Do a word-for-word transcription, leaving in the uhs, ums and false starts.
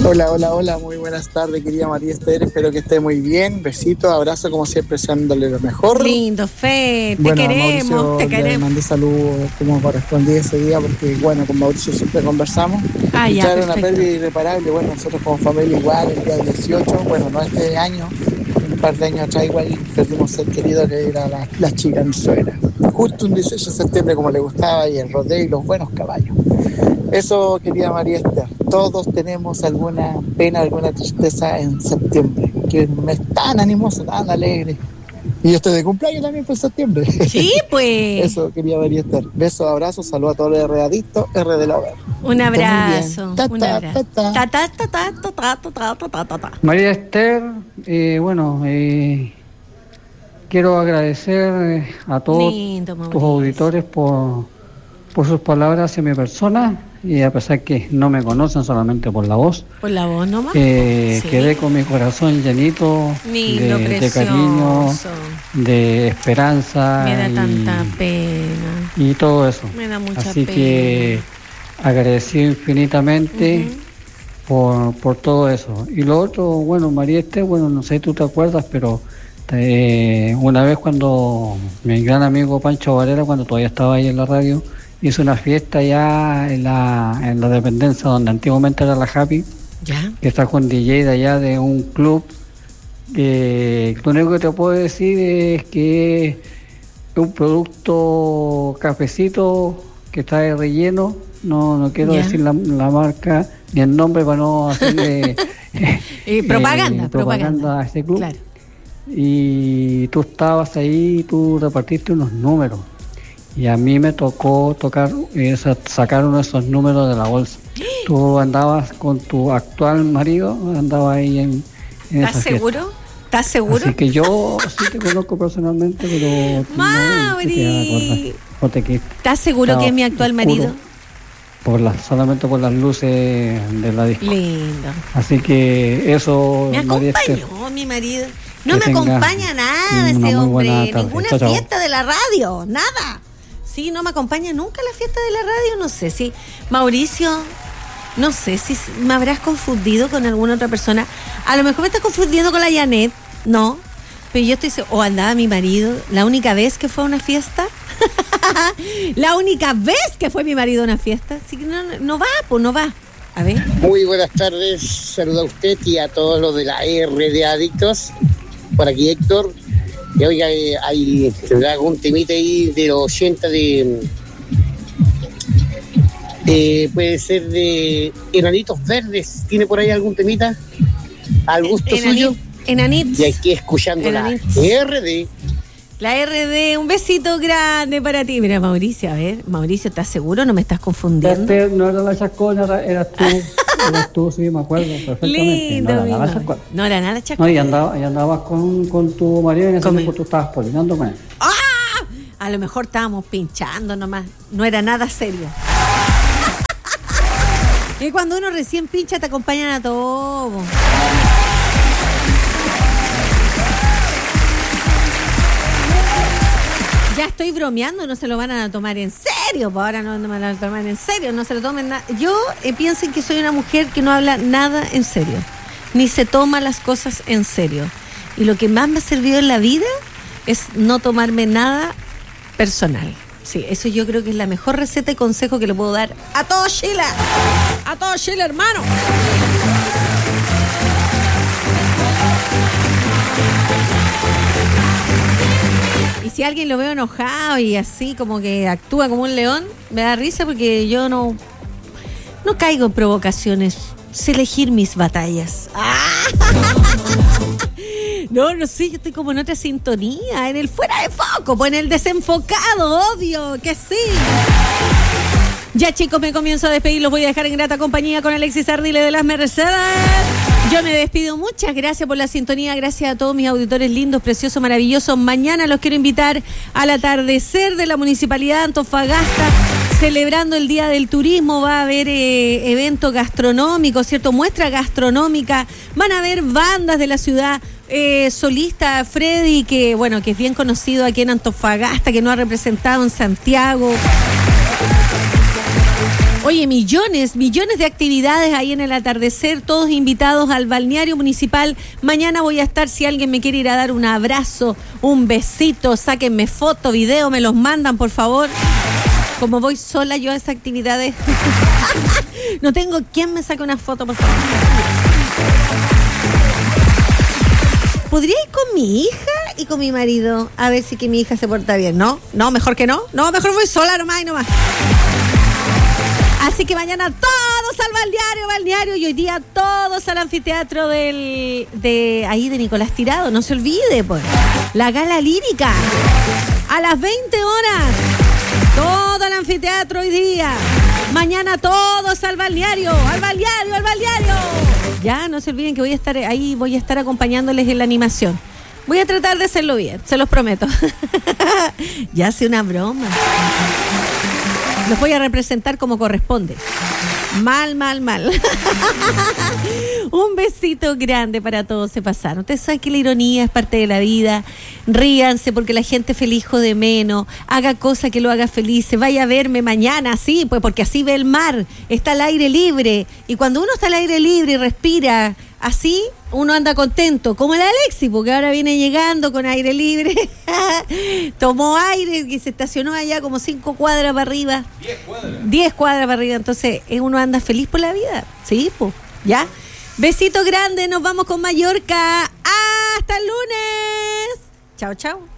Hola, hola, hola, muy buenas tardes, querida María Esther, espero que esté muy bien, besitos, abrazo, como siempre, deseándole lo mejor. Lindo, Fe, te bueno, queremos, Mauricio, te queremos. Le mandé saludos como correspondía ese día, porque bueno, con Mauricio siempre conversamos. Ah, ya, era una perfecto. pérdida irreparable, bueno, nosotros como familia igual, el día dieciocho, bueno, no este año, un par de años atrás igual perdimos ser querido que era la, la chica mi suegra. Justo un dieciocho de septiembre como le gustaba y el rodeo y los buenos caballos. Eso, querida María Esther, todos tenemos alguna pena, alguna tristeza en septiembre, que es un mes tan animoso, tan alegre. Y yo estoy de cumpleaños también por septiembre. Sí, pues. Eso, querida María Esther. Besos, abrazos, saludos a todos los R adictos, R del hogar. Un abrazo. Ta, Un ta, abrazo. ta, ta. Ta, ta, ta, ta, ta, ta, ta, ta, ta, ta, ta. María Esther, eh, bueno, eh, quiero agradecer eh, a todos Lindo, tus Mauricio. auditores por, por sus palabras hacia mi persona, y a pesar que no me conocen solamente por la voz, Por la voz nomás. eh, Sí. quedé con mi corazón llenito Lindo, de, de precioso. cariño, de esperanza Me da y, tanta pena. y todo eso. Me da mucha Así pena. que agradecido infinitamente Ujú. por, por todo eso. Y lo otro, bueno, María Esther, bueno, no sé si tú te acuerdas, pero eh, una vez cuando mi gran amigo Pancho Varela, cuando todavía estaba ahí en la radio, hizo una fiesta ya en la, en la dependencia donde antiguamente era la Happy, ¿Ya? que está con D J de allá de un club. Eh, lo único que te puedo decir es que es un producto cafecito que está de relleno. No, no quiero Ya. decir la, la marca ni el nombre para no hacerle Eh, propaganda, eh, propaganda. a este club. Claro. Y tú estabas ahí y tú repartiste unos números. Y a mí me tocó tocar, eh, sa- sacar uno de esos números de la bolsa. Tú andabas con tu actual marido, andabas ahí en, en ¿Estás esa fiesta. seguro? ¿Estás seguro? Así que yo sí te conozco personalmente, pero tú no, no te quedas Mauri. acordar. No te quedas. ¿Estás seguro Estaba que es mi actual oscuro marido? Por las, solamente por las luces de la disco. Lindo. Así que eso, Me María Esther. acompañó mi marido. No Que me tenga acompaña nada una ese muy buena hombre. tarde. Ninguna Chao, chao. fiesta de la radio. Nada. Sí, no me acompaña nunca a la fiesta de la radio. No sé si. Mauricio, no sé si me habrás confundido con alguna otra persona. A lo mejor me estás confundiendo con la Janet. No. Pero yo estoy. se- O andaba mi marido. La única vez que fue a una fiesta. La única vez que fue mi marido a una fiesta. Así que no, no va, pues no va. A ver. Muy buenas tardes, saluda a usted y a todos los de la R de Adictos. Por aquí Héctor. Y oiga, eh, hay, tendrá algún temita ahí de los ochenta de... eh, puede ser de Enanitos Verdes. ¿Tiene por ahí algún temita? ¿Al gusto Enanit- suyo? Enanits. Y aquí escuchando la Enanitos. R D. La R D, un besito grande para ti. Mira, Mauricio, a ver, Mauricio, ¿estás seguro? ¿No me estás confundiendo? Este no era la chascona, era- eras tú. Eras tú, sí, me acuerdo perfectamente. Lindo, no era mi nada la Mau. chascona. No era nada chaco. No, y, andaba, y andabas con, con tu marido y en ese Con tiempo mi- tú estabas polinando con él. ¡Ah! A lo mejor estábamos pinchando nomás. No era nada serio. Y cuando uno recién pincha te acompañan a todo. Ya estoy bromeando, no se lo van a tomar en serio, pues ahora no, no me lo van a tomar en serio, no se lo tomen nada. Yo eh, piensen que soy una mujer que no habla nada en serio, ni se toma las cosas en serio. Y lo que más me ha servido en la vida es no tomarme nada personal. Sí, eso yo creo que es la mejor receta y consejo que le puedo dar a todo Chile. A todo Chile, hermano. Y si alguien lo veo enojado y así como que actúa como un león, me da risa porque yo no, no caigo en provocaciones. Sé elegir mis batallas. ¡Ah! No, no sé, yo estoy como en otra sintonía, en el fuera de foco, pues en el desenfocado, obvio, que sí. Ya chicos, me comienzo a despedir, los voy a dejar en grata compañía con Alexis Ardile de las Mercedes. Yo me despido, muchas gracias por la sintonía, gracias a todos mis auditores lindos, preciosos, maravillosos. Mañana los quiero invitar al atardecer de la Municipalidad de Antofagasta, celebrando el Día del Turismo. Va a haber eh, evento gastronómico, ¿cierto? Muestra gastronómica, van a haber bandas de la ciudad, eh, solista Freddy, que bueno, que es bien conocido aquí en Antofagasta, que nos ha representado en Santiago. Oye, millones, millones de actividades ahí en el atardecer, todos invitados al balneario municipal. Mañana voy a estar, si alguien me quiere ir a dar un abrazo, un besito, sáquenme foto, video, me los mandan, por favor. Como voy sola yo a esas actividades, no tengo quien me saque una foto, por favor. ¿Podría ir con mi hija y con mi marido? A ver si que mi hija se porta bien, ¿no? No, mejor que no. No, mejor voy sola nomás y nomás. Así que mañana todos al balneario, balneario, y hoy día todos al anfiteatro del, de ahí de Nicolás Tirado, no se olvide, pues. La gala lírica, a las veinte horas, todo al anfiteatro hoy día. Mañana todos al balneario, al balneario, al balneario. Ya, no se olviden que voy a estar ahí, voy a estar acompañándoles en la animación. Voy a tratar de hacerlo bien, se los prometo. Ya hace una broma. Los voy a representar como corresponde. Mal, mal, mal. Un besito grande para todos, se pasaron. Ustedes saben que la ironía es parte de la vida. Ríanse porque la gente feliz jode menos. Haga cosas que lo haga feliz. Vaya a verme mañana, sí, pues porque así ve el mar. Está al aire libre. Y cuando uno está al aire libre y respira así, uno anda contento. Como el Alexis, porque ahora viene llegando con aire libre. Tomó aire y se estacionó allá como cinco cuadras para arriba. Diez cuadras. Diez cuadras para arriba. Entonces, uno anda feliz por la vida. Sí, pues, ¿ya? Besito grande, nos vamos con Mallorca. ¡Hasta el lunes! Chao, chao.